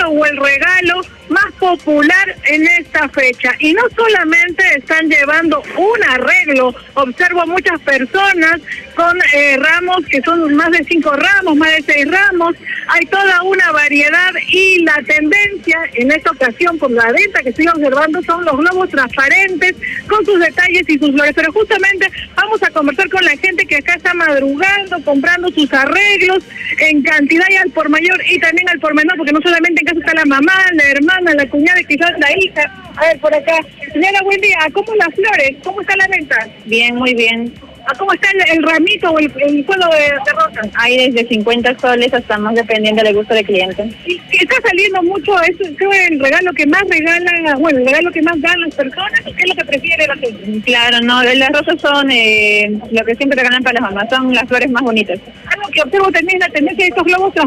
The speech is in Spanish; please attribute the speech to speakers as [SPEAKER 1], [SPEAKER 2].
[SPEAKER 1] prenda o el regalo más popular en esta fecha. Y no solamente están llevando un arreglo, observo muchas personas con ramos que son más de 5 ramos, más de 6 ramos, hay toda una variedad y la tendencia en esta ocasión por la venta que estoy observando son los globos transparentes con sus detalles y sus flores, pero justamente vamos a conversar con la gente que acá está madrugando, comprando sus arreglos en cantidad y al por mayor y también al por menor, porque no solamente en casa está la mamá, la hermana, la cuñada y quizás la hija. A ver, por acá. Señora, buen día. ¿Cómo las flores? ¿Cómo está la venta?
[SPEAKER 2] Bien, muy bien.
[SPEAKER 1] ¿Cómo está el ramito o el juego de rosas?
[SPEAKER 2] Hay desde 50 soles hasta más dependiendo del gusto del cliente.
[SPEAKER 1] ¿Y está saliendo mucho eso? ¿Qué es el regalo que más regalan, bueno, el regalo que más dan las personas? ¿Qué es lo que prefiere la gente?
[SPEAKER 2] Claro, no, las rosas son lo que siempre regalan para las mamás, son las flores más bonitas.
[SPEAKER 1] Algo que observo también la tendencia de estos globos